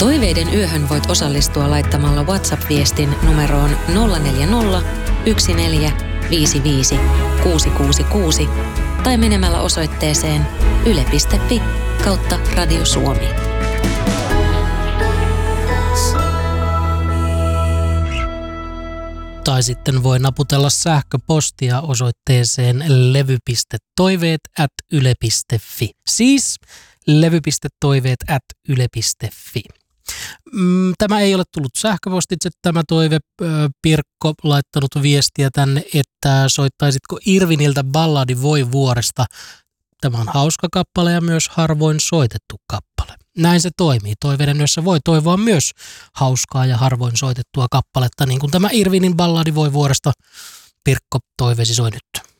Toiveiden yöhön voit osallistua laittamalla WhatsApp-viestin numeroon 040 1455 666 tai menemällä osoitteeseen yle.fi/Radio Suomi. Tai sitten voi naputella sähköpostia osoitteeseen levy.toiveet@yle.fi. Siis levy.toiveet@yle.fi. Tämä ei ole tullut sähköpostitse tämä toive. Pirkko laittanut viestiä tänne, että soittaisitko Irviniltä Balladi Voi vuoresta. Tämä on hauska kappale ja myös harvoin soitettu kappale. Näin se toimii. Toiveiden yössä voi toivoa myös hauskaa ja harvoin soitettua kappaletta, niin kuin tämä Irvinin Balladi Voi vuoresta. Pirkko, toiveesi soi nyt.